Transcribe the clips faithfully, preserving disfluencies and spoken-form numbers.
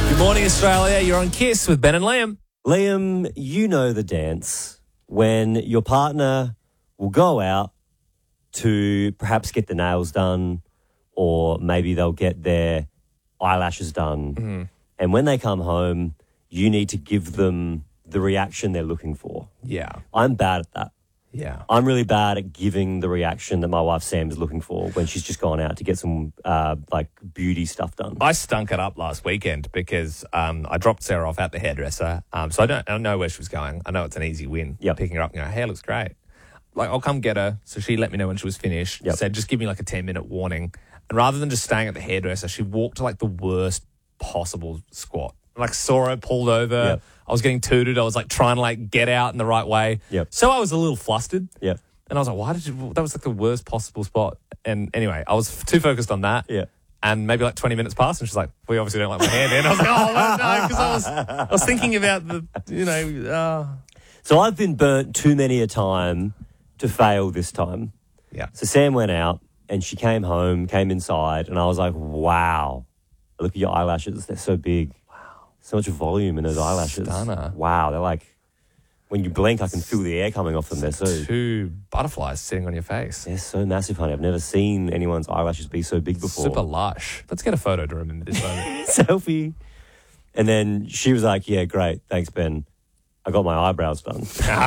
Good morning, Australia. You're on Kiss with Ben and Liam. Liam, you know the dance when your partner will go out to perhaps get the nails done, or maybe they'll get their eyelashes done. Mm-hmm. And when they come home, you need to give them the reaction they're looking for. Yeah. I'm bad at that. Yeah. I'm really bad at giving the reaction that my wife Sam is looking for when she's just gone out to get some uh, like beauty stuff done. I stunk it up last weekend because um, I dropped Sarah off at the hairdresser. Um, so I don't, I don't know where she was going. I know it's an easy win. Yep. Picking her up and going, hair looks great. Like, I'll come get her. So she let me know when she was finished. Yep. Said, just give me like a ten minute warning. And rather than just staying at the hairdresser, she walked to like the worst possible squat. Like, saw her, pulled over. Yep. I was getting tooted. I was like trying to like get out in the right way. Yep. So I was a little flustered. Yep. And I was like, why did you, that was like the worst possible spot. And anyway, I was too focused on that. Yeah. And maybe like twenty minutes passed and she's like, we obviously don't like my hair, man. I was like, oh, well, no, because I was, I was thinking about the, you know, uh, So I've been burnt too many a time to fail this time. yeah. So Sam went out and she came home, came inside, and I was like, wow, look at your eyelashes. They're so big. Wow. So much volume in those eyelashes. Stunner. Wow. They're like, when you blink, I can feel the air coming off them. They're so, Two butterflies sitting on your face. they're so massive, honey. I've never seen anyone's eyelashes be so big before. Super lush. Let's get a photo to remember this moment. Selfie. And then she was like, yeah, great. Thanks, Ben. I got my eyebrows done.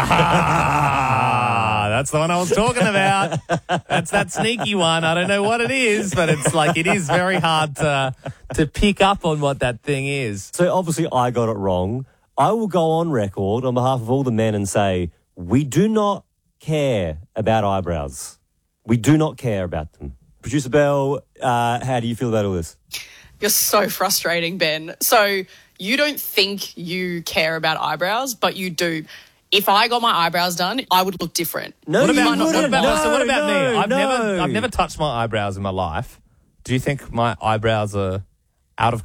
Ah, that's the one I was talking about. That's that sneaky one. I don't know what it is, but it's like it is very hard to to pick up on what that thing is. So obviously I got it wrong. I will go on record on behalf of all the men and say, we do not care about eyebrows. We do not care about them. Producer Bell, uh, how do you feel about all this? You're so frustrating, Ben. So you don't think you care about eyebrows, but you do. If I got my eyebrows done, I would look different. No, What you about, what wouldn't. about, no, so what about no, me? I've no. never I've never touched my eyebrows in my life. Do you think my eyebrows are out of